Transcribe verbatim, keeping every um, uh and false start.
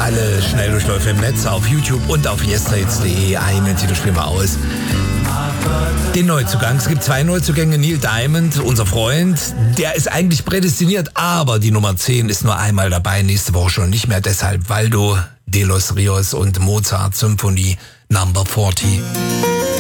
alle Schnelldurchläufe im Netz, auf YouTube und auf yesterhits punkt de. Einen Titel spielen wir aus. Den Neuzugang. Es gibt zwei Neuzugänge. Neil Diamond, unser Freund, der ist eigentlich prädestiniert, aber die Nummer zehn ist nur einmal dabei, nächste Woche schon nicht mehr. Deshalb Waldo de los Rios und Mozart Symphonie Number vierzig.